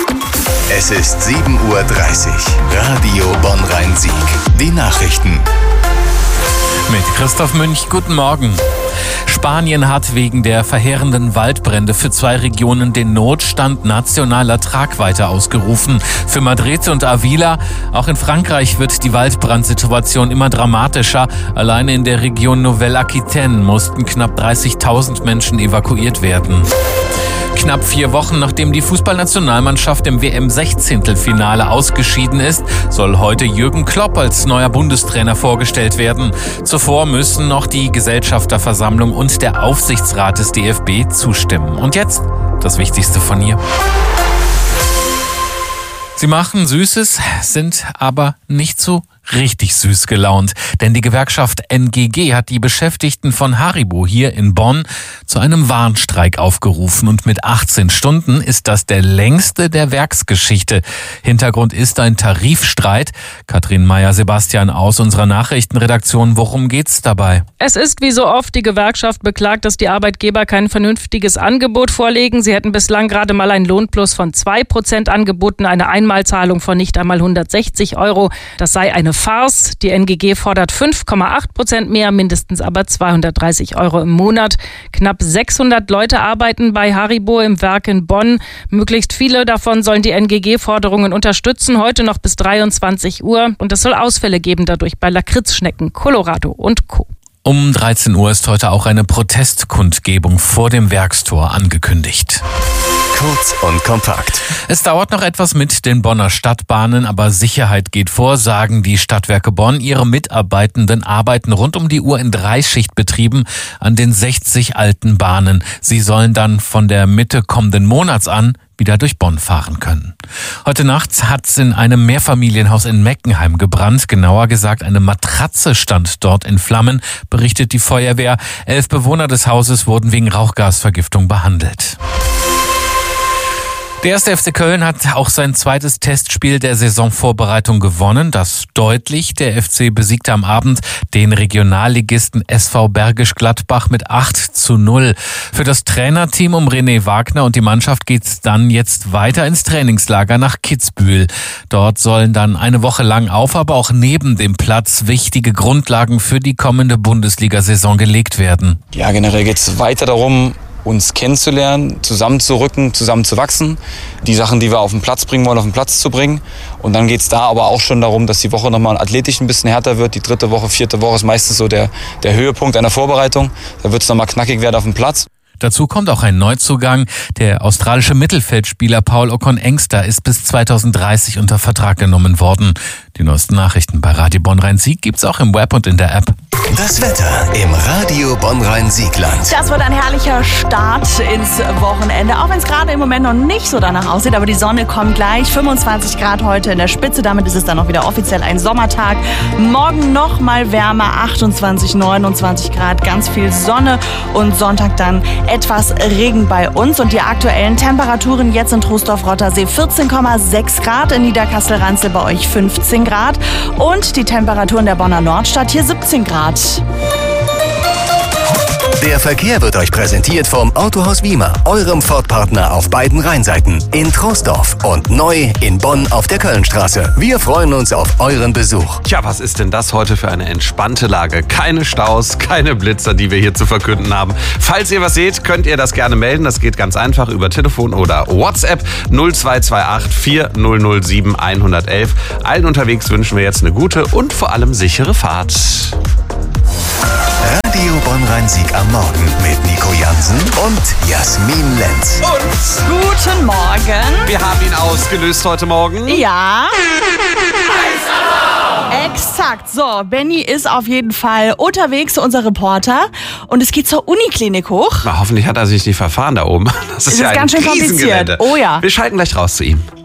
Es ist 7:30 Uhr. Radio Bonn-Rhein-Sieg. Die Nachrichten. Mit Christoph Münch, guten Morgen. Spanien hat wegen der verheerenden Waldbrände für 2 Regionen den Notstand nationaler Tragweite ausgerufen. Für Madrid und Avila. Auch in Frankreich wird die Waldbrandsituation immer dramatischer. Alleine in der Region Nouvelle-Aquitaine mussten knapp 30.000 Menschen evakuiert werden. Knapp 4 Wochen nachdem die Fußballnationalmannschaft im WM-16-Finale ausgeschieden ist, soll heute Jürgen Klopp als neuer Bundestrainer vorgestellt werden. Zuvor müssen noch die Gesellschafterversammlung und der Aufsichtsrat des DFB zustimmen. Und jetzt das Wichtigste von hier. Sie machen Süßes, sind aber nicht so richtig süß gelaunt. Denn die Gewerkschaft NGG hat die Beschäftigten von Haribo hier in Bonn zu einem Warnstreik aufgerufen. Und mit 18 Stunden ist das der längste der Werksgeschichte. Hintergrund ist ein Tarifstreit. Katrin Meyer-Sebastian aus unserer Nachrichtenredaktion. Worum geht's dabei? Es ist wie so oft, die Gewerkschaft beklagt, dass die Arbeitgeber kein vernünftiges Angebot vorlegen. Sie hätten bislang gerade mal einen Lohnplus von 2% angeboten, eine Einmalzahlung von nicht einmal 160 €. Das sei eine Farce. Die NGG fordert 5,8% mehr, mindestens aber 230 € im Monat. Knapp 600 Leute arbeiten bei Haribo im Werk in Bonn. Möglichst viele davon sollen die NGG-Forderungen unterstützen, heute noch bis 23 Uhr. Und es soll Ausfälle geben dadurch bei Lakritzschnecken, Colorado und Co. Um 13 Uhr ist heute auch eine Protestkundgebung vor dem Werkstor angekündigt. Kurz und kompakt. Es dauert noch etwas mit den Bonner Stadtbahnen, aber Sicherheit geht vor, sagen die Stadtwerke Bonn. Ihre Mitarbeitenden arbeiten rund um die Uhr in 3-Schichtbetrieben an den 60 alten Bahnen. Sie sollen dann von der Mitte kommenden Monats an wieder durch Bonn fahren können. Heute Nacht hat es in einem Mehrfamilienhaus in Meckenheim gebrannt. Genauer gesagt, eine Matratze stand dort in Flammen, berichtet die Feuerwehr. 11 Bewohner des Hauses wurden wegen Rauchgasvergiftung behandelt. Der 1. FC Köln hat auch sein zweites Testspiel der Saisonvorbereitung gewonnen. Das deutlich. Der FC besiegte am Abend den Regionalligisten SV Bergisch Gladbach mit 8:0. Für das Trainerteam um René Wagner und die Mannschaft geht's dann jetzt weiter ins Trainingslager nach Kitzbühel. Dort sollen dann eine Woche lang auf, aber auch neben dem Platz wichtige Grundlagen für die kommende Bundesliga-Saison gelegt werden. Ja, generell geht's weiter darum, uns kennenzulernen, zusammenzurücken, zusammenzuwachsen, die Sachen, die wir auf den Platz bringen wollen, auf den Platz zu bringen. Und dann geht's da aber auch schon darum, dass die Woche nochmal athletisch ein bisschen härter wird. Die 3. Woche, 4. Woche ist meistens so der Höhepunkt einer Vorbereitung. Da wird's nochmal knackig werden auf dem Platz. Dazu kommt auch ein Neuzugang. Der australische Mittelfeldspieler Paul Okon-Engster ist bis 2030 unter Vertrag genommen worden. Die neuesten Nachrichten bei Radio Bonn-Rhein-Sieg gibt's auch im Web und in der App. Das Wetter im Radio Bonn-Rhein-Siegland. Das wird ein herrlicher Start ins Wochenende, auch wenn es gerade im Moment noch nicht so danach aussieht, aber die Sonne kommt gleich. 25 Grad heute in der Spitze, damit ist es dann auch wieder offiziell ein Sommertag. Morgen noch mal wärmer, 28, 29 Grad, ganz viel Sonne und Sonntag dann etwas Regen bei uns. Und die aktuellen Temperaturen jetzt in Troisdorf-Rottersee 14,6 Grad, in Niederkassel-Ranzel bei euch 15 Grad und die Temperatur in der Bonner Nordstadt hier 17 Grad. Der Verkehr wird euch präsentiert vom Autohaus Wiemer, eurem Ford-Partner auf beiden Rheinseiten, in Troisdorf und neu in Bonn auf der Kölnstraße. Wir freuen uns auf euren Besuch. Tja, was ist denn das heute für eine entspannte Lage? Keine Staus, keine Blitzer, die wir hier zu verkünden haben. Falls ihr was seht, könnt ihr das gerne melden. Das geht ganz einfach über Telefon oder WhatsApp 0228 4007 111. Allen unterwegs wünschen wir jetzt eine gute und vor allem sichere Fahrt. Radio Bonn-Rhein-Sieg am Morgen mit Nico Jansen und Jasmin Lenz. Und guten Morgen. Wir haben ihn ausgelöst heute Morgen. Ja. Exakt. So, Benny ist auf jeden Fall unterwegs, unser Reporter. Und es geht zur Uniklinik hoch. Na, hoffentlich hat er sich nicht verfahren da oben. Das ist ja ein ganz schön kompliziert. Riesengelände. Oh ja. Wir schalten gleich raus zu ihm.